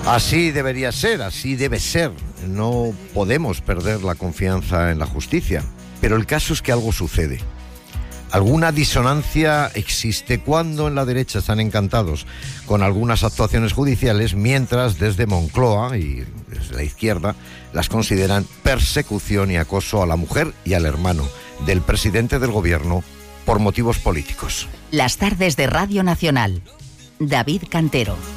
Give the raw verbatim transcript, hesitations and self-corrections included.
Así debería ser, así debe ser. No podemos perder la confianza en la justicia. Pero el caso es que algo sucede. Alguna disonancia existe cuando en la derecha están encantados con algunas actuaciones judiciales, mientras desde Moncloa y desde la izquierda las consideran persecución y acoso a la mujer y al hermano del presidente del gobierno por motivos políticos. Las tardes de Radio Nacional. David Cantero.